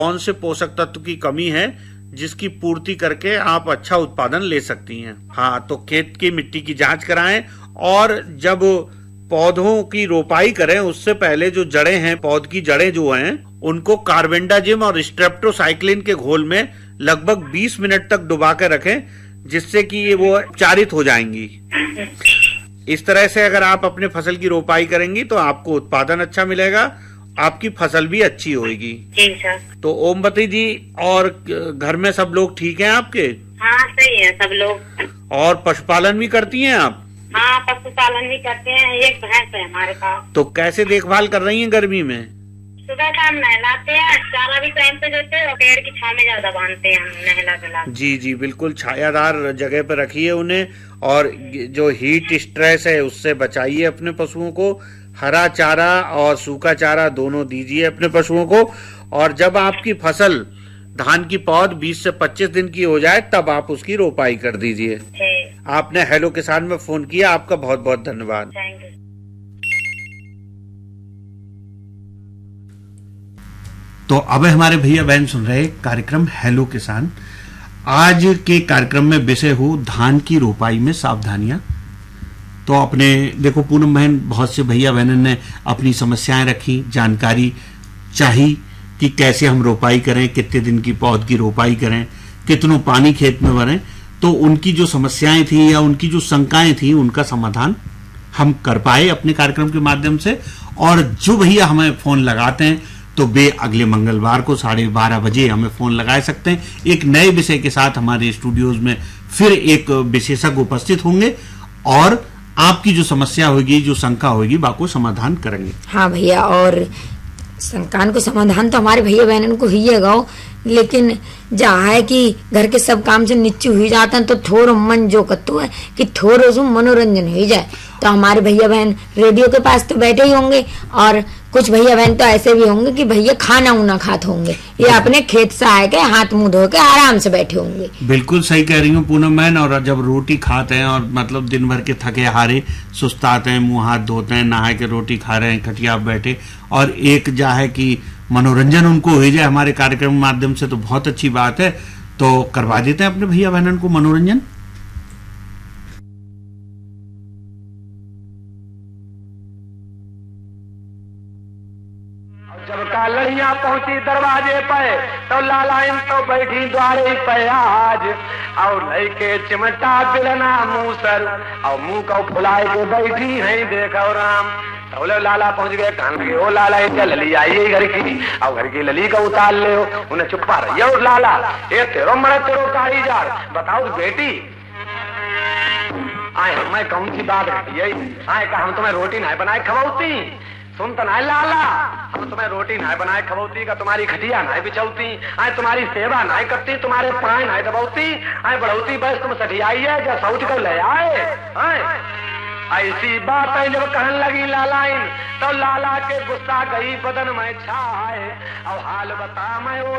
कौन से पोषक तत्व की कमी है जिसकी पूर्ति करके आप अच्छा उत्पादन ले सकती हैं। हाँ, तो खेत की मिट्टी की जांच कराएं और जब पौधों की रोपाई करें उससे पहले जो जड़ें हैं, पौध की जड़ें जो हैं, उनको कार्बेंडाजिम और स्ट्रेप्टोसाइक्लिन के घोल में लगभग 20 मिनट तक डुबा के रखें, जिससे कि ये वो उपचारित हो जाएंगी। इस तरह से अगर आप अपने फसल की रोपाई करेंगी तो आपको उत्पादन अच्छा मिलेगा, आपकी फसल भी अच्छी होगी। जी सर। तो ओमवती जी, और घर में सब लोग ठीक हैं आपके? हाँ सही है सब लोग। और पशुपालन भी करती हैं आप? हाँ पशुपालन भी करते हैं, एक भैंस है हमारे पास। तो कैसे देखभाल कर रही हैं गर्मी में? सुबह शाम नहलाते हैं, चारा भी टाइम पे देते हैं और पेड़ की छांव में ज्यादा बांधते हैं हम, नहला धुला। जी जी बिल्कुल, छायादार जगह पर रखिए उन्हें, और जो हीट स्ट्रेस है उससे बचाइए अपने पशुओं को। हरा चारा और सूखा चारा दोनों दीजिए अपने पशुओं को। और जब आपकी फसल धान की पौध 20 से 25 दिन की हो जाए तब आप उसकी रोपाई कर दीजिए। आपने हेलो किसान में फोन किया, आपका बहुत बहुत धन्यवाद। Thank you. तो अब हमारे भैया बहन सुन रहे कार्यक्रम हेलो किसान। आज के कार्यक्रम में विषय हो धान की रोपाई में सावधानियां। तो अपने देखो पूनम बहन, बहुत से भैया बहनों ने अपनी समस्याएं रखी, जानकारी चाहिए कि कैसे हम रोपाई करें, कितने दिन की पौध की रोपाई करें, कितनों पानी खेत में भरें। तो उनकी जो समस्याएं थी या उनकी जो शंकाएं थी, उनका समाधान हम कर पाए अपने कार्यक्रम के माध्यम से। और जो भैया हमें फोन लगाते हैं तो वे अगले मंगलवार को 12:30 बजे हमें फोन लगा सकते हैं। एक नए विषय के साथ हमारे स्टूडियोज में फिर एक विशेषज्ञ उपस्थित होंगे और आपकी जो समस्या होगी, जो शंका होगी, बाको समाधान करेंगे। हाँ भैया, और शंकान को समाधान तो हमारे भैया बहनों को ही है, लेकिन जहाँ है कि घर के सब काम से नीचे हुई जाता है तो थोड़ा मन जो कत्तू है कि थोड़ा उसमें मनोरंजन हो जाए। तो हमारे भैया बहन रेडियो के पास तो बैठे ही होंगे, और कुछ भैया बहन तो ऐसे भी होंगे कि भैया खाना उना खाते होंगे, ये अपने खेत से आए के हाथ मुंह धो के आराम से बैठे होंगे। बिल्कुल सही कह रही हूँ पूनम बहन। और जब रोटी खाते हैं और मतलब दिन भर के थके हारे सुस्ताते हैं, मुंह हाथ धोते हैं, नहा के रोटी खा रहे हैं, खटिया बैठे, और एक जा है कि मनोरंजन उनको हो जाए हमारे कार्यक्रम के माध्यम से, तो बहुत अच्छी बात है। तो करवा देते हैं अपने भैया बहनों को मनोरंजन। जब का लड़ियां पहुंची दरवाजे पे तो लालाइन तो बैठी द्वारे पे आज, और लड़के चिमटा बिलना मुंह सर और मुंह को फुलाए के बैठी है देखो राम। तो लाला पहुंच गए, कान लगे ओ लाला ये लली आई है घर की, और घर की लली का उतार ले हो। उन्हें चुप्पा रही और लाला ये तेरो मरे तेरो काई जार बताओ बेटी। आए मैं कौन सी बात घटी है, आए कहा हम तुम्हें रोटी नहीं बनाए खवाती, सुन तो नहीं लाला, हम तुम्हें रोटी नहीं बनाए खबौती का, तुम्हारी खटिया नहीं बिछौती, आए तुम्हारी सेवा नहीं करती, तुम्हारे पाए नहीं दबाती, आए बढ़ौती बस तुम सठियाई है जो सऊट को ले आए। ऐसी बात है जब कहने लगी लालाइन तो लाला के गुस्सा गई बदन में छाए, और हाल बता मैं